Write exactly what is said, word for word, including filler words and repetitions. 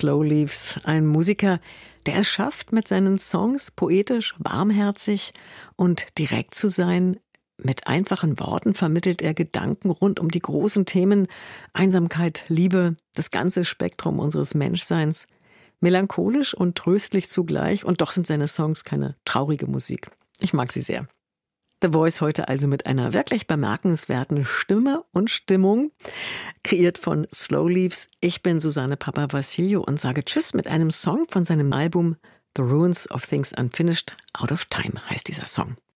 Slow Leaves, ein Musiker, der es schafft, mit seinen Songs poetisch, warmherzig und direkt zu sein. Mit einfachen Worten vermittelt er Gedanken rund um die großen Themen Einsamkeit, Liebe, das ganze Spektrum unseres Menschseins. Melancholisch und tröstlich zugleich, und doch sind seine Songs keine traurige Musik. Ich mag sie sehr. The Voice heute also mit einer wirklich bemerkenswerten Stimme und Stimmung, kreiert von Slow Leaves. Ich bin Susanne Papa-Vassiliou und sage Tschüss mit einem Song von seinem Album The Ruins of Things Unfinished. Out of Time heißt dieser Song.